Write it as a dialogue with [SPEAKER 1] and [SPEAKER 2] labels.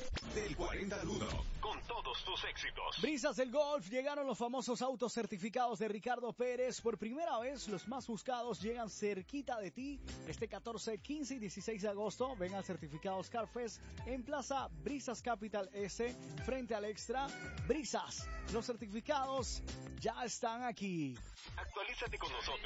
[SPEAKER 1] Del 40 al 1, con todos tus éxitos.
[SPEAKER 2] Brisas del Golf, llegaron los famosos autos certificados de Ricardo Pérez. Por primera vez, los más buscados llegan cerquita de ti. Este 14, 15 y 16 de agosto, ven al certificado Carfest en Plaza Brisas Capital S, frente al Extra. Brisas, los certificados ya están aquí.
[SPEAKER 1] Actualízate con nosotros.